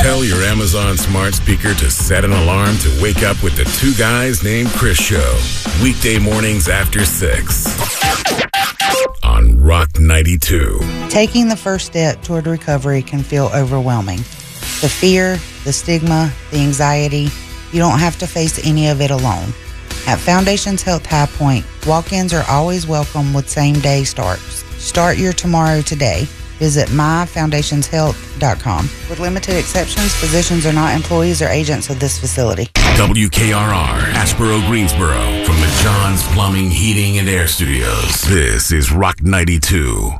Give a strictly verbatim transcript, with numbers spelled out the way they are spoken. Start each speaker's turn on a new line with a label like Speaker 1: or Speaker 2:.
Speaker 1: Tell your Amazon smart speaker to set an alarm to wake up with the Two Guys Named Chris show. Weekday mornings after six. On Rock ninety-two.
Speaker 2: Taking the first step toward recovery can feel overwhelming. The fear, the stigma, the anxiety, you don't have to face any of it alone. At Foundations Health High Point, walk-ins are always welcome with same-day starts. Start your tomorrow today. Visit my foundations health dot com. With limited exceptions, physicians are not employees or agents of this facility.
Speaker 1: W K R R, Asheboro, Greensboro, from the John's Plumbing, Heating, and Air Studios. This is Rock ninety-two.